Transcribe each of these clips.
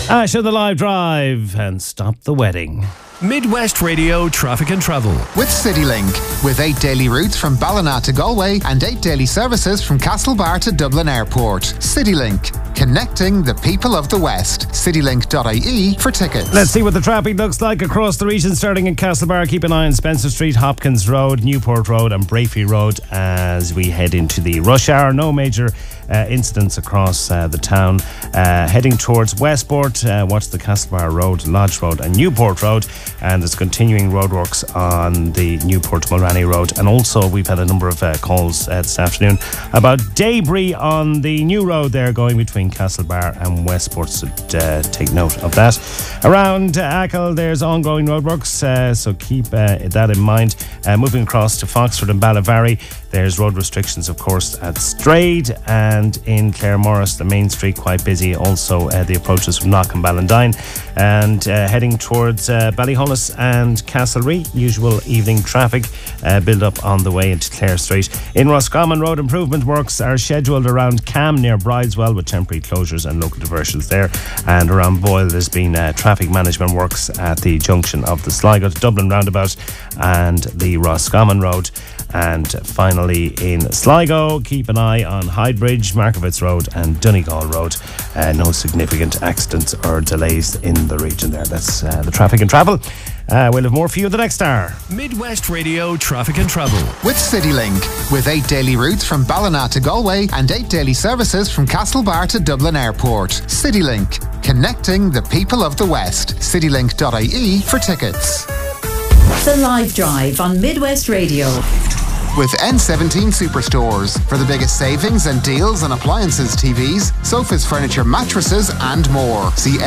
Ash of the Live Drive and Stop the Wedding. Midwest Radio Traffic and Travel. With CityLink. With 8 daily routes from Ballina to Galway and 8 daily services from Castlebar to Dublin Airport. CityLink. Connecting the people of the West. CityLink.ie for tickets. Let's see what the traffic looks like across the region, starting in Castlebar. Keep an eye on Spencer Street, Hopkins Road, Newport Road and Brafey Road as we head into the rush hour. No major incidents across the town. Heading towards Westport, watch the Castlebar Road, Lodge Road and Newport Road. And there's continuing roadworks on the Newport Mulranny Road. And also we've had a number of calls this afternoon about debris on the new road there going between Castlebar and Westport, so take note of that. Around Achill there's ongoing roadworks, so keep that in mind. Moving across to Foxford and Ballyvarry, there's road restrictions of course at Strade, and in Claremorris the main street quite busy, also the approaches from Knock and Ballandine, and heading towards Ballyhollis and Castlereagh, usual evening traffic build up on the way into Clare Street. In Roscommon, road improvement works are scheduled around Cam near Brideswell with temporary closures and local diversions there, and around Boyle there's been traffic management works at the junction of the Sligo to Dublin roundabout and the Roscommon Road. And finally in Sligo, keep an eye on Hyde Bridge, Markovitz Road and Donegal Road. No significant accidents or delays in the region there. That's the traffic and travel. We'll have more for you the next hour. Midwest Radio Traffic and Travel. With CityLink. With 8 daily routes from Ballina to Galway and 8 daily services from Castlebar to Dublin Airport. CityLink. Connecting the people of the West. CityLink.ie for tickets. The Live Drive on Midwest Radio. With N17 Superstores. For the biggest savings and deals on appliances, TVs, sofas, furniture, mattresses and more. See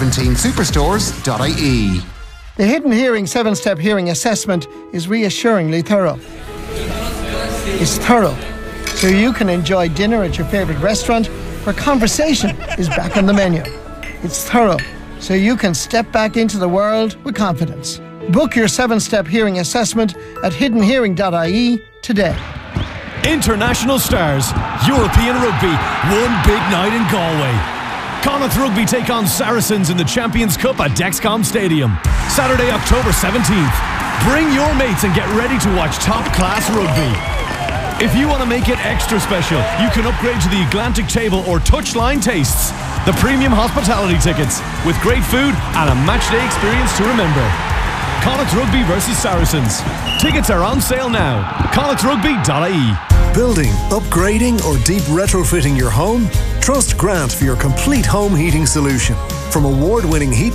N17Superstores.ie. The Hidden Hearing 7-Step Hearing Assessment is reassuringly thorough. It's thorough, so you can enjoy dinner at your favourite restaurant where conversation is back on the menu. It's thorough, so you can step back into the world with confidence. Book your 7-Step Hearing Assessment at hiddenhearing.ie today. International stars, European rugby, one big night in Galway. Connacht Rugby take on Saracens in the Champions Cup at Dexcom Stadium. Saturday, October 17th. Bring your mates and get ready to watch top-class rugby. If you want to make it extra special, you can upgrade to the Atlantic Table or Touchline Tastes, the premium hospitality tickets, with great food and a matchday experience to remember. Connacht Rugby versus Saracens. Tickets are on sale now. connachtrugby.ie. Building, upgrading or deep retrofitting your home? Trust Grant for your complete home heating solution. From award-winning heat